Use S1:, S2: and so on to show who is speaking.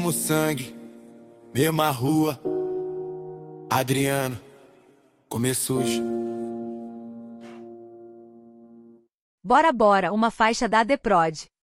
S1: Mesmo sangue, mesma rua. Adriano, comer sujo.
S2: Bora Bora, uma faixa da The Prod.